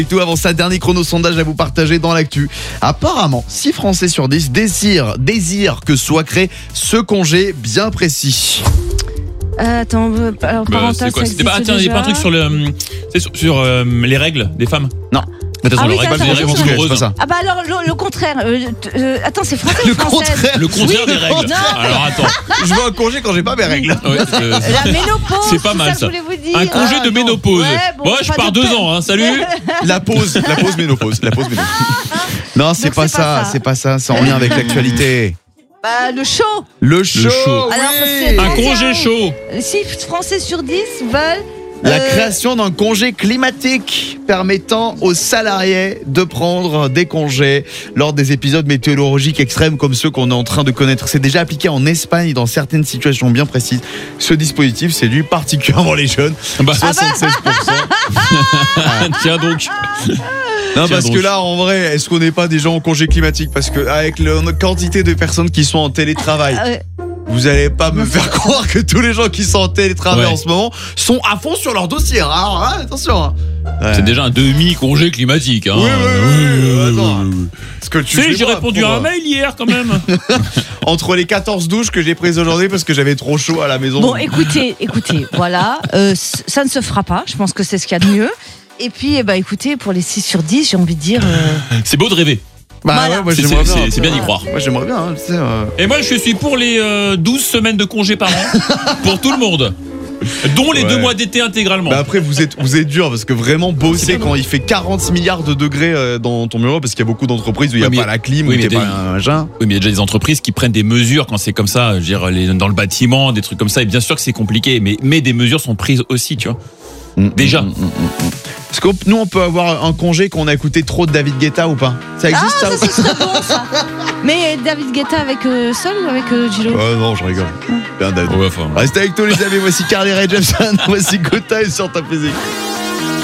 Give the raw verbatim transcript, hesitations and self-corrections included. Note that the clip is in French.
Et tout avant ça, dernier chrono sondage à vous partager dans l'actu. Apparemment, six Français sur dix désirent, désirent que soit créé ce congé bien précis. Euh, attends, euh, alors, Bah, parental, c'est quoi ça C'était pas, ah, existe tiens, il y a pas un déjà. truc sur le, hum, c'est sur, sur, euh, les règles des femmes. Non. Mais de toute Ah façon, oui, les ça, règles, ça, les ça, règles ça, sont c'est douloureuses. pas ça. Ah bah alors le, le contraire. Euh, euh, attends, c'est français Le ou française? contraire. Le contraire Oui, des le règles. contraire. Alors attends, Je veux un congé quand j'ai pas mes règles. Ouais, euh, La ménopause. c'est pas mal que ça. je voulais vous dire. Un congé Ah, de non. ménopause. Ouais, bon, Moi, je pas pars de deux peine. ans. Hein, salut. La pause, la pause ménopause, la pause ménopause. Non, c'est Donc, pas c'est pas ça, ça. c'est pas ça, c'est en lien avec l'actualité. Bah, le show. Le show, show. oui. Alors, c'est- Un Tiens. congé chaud. six Français sur dix veulent. La euh, création d'un congé climatique permettant aux salariés de prendre des congés lors des épisodes météorologiques extrêmes comme ceux qu'on est en train de connaître. C'est déjà appliqué en Espagne dans certaines situations bien précises. Ce dispositif séduit particulièrement les jeunes. Bah, soixante-seize pour cent. tiens donc. Non, Tiens parce donc. que là, en vrai, est-ce qu'on n'est pas des gens en congé climatique? Parce que avec la quantité de personnes qui sont en télétravail, euh, vous allez pas me faire croire que tous les gens qui sont en télétravail Ouais. en ce moment sont à fond sur leur dossier. Alors, hein, attention. hein. Ouais. C'est déjà un demi-congé climatique. Hein. Oui, oui, oui, oui, attends. oui, oui. Parce que tu Tu sais, sais j'ai pas, répondu pour, à un euh, mail hier quand même. Entre les quatorze douches que j'ai prises aujourd'hui parce que j'avais trop chaud à la maison. Bon, écoutez, écoutez, voilà, euh, c- ça ne se fera pas. Je pense que c'est ce qu'il y a de mieux. Et puis, eh ben, écoutez, pour les six sur dix, j'ai envie de dire. euh, C'est beau de rêver. Bah Voilà. ouais, moi C'est- j'aimerais c'est- bien. c'est- c'est bien d'y croire. Moi j'aimerais bien, hein, tu sais. euh. Et moi, je suis pour les euh, douze semaines de congé par an pour tout le monde, dont les Ouais. deux mois d'été intégralement. Bah après vous êtes vous êtes dur parce que vraiment bosser C'est pas quand il fait quarante milliards de degrés euh, dans ton bureau parce qu'il y a beaucoup d'entreprises où il n'y a Oui, mais- pas la clim, oui, où mais t'es des- pas un machin. Oui, mais il y a déjà des entreprises qui prennent des mesures quand c'est comme ça, je veux dire, les, dans le bâtiment, des trucs comme ça. Et bien sûr que c'est compliqué, mais, mais des mesures sont prises aussi, tu vois. Déjà. Est-ce que nous on peut avoir un congé qu'on a écouté trop de David Guetta ou pas? Ça existe Ah, ça, ça, ce serait bon, ça. Mais David Guetta avec euh, seul ou avec euh, Gilo? Oh non, je rigole. Bien, David. Ouais, enfin, Restez avec nous les amis, voici Carly Rae Jepsen, voici Good Time sur ta musique.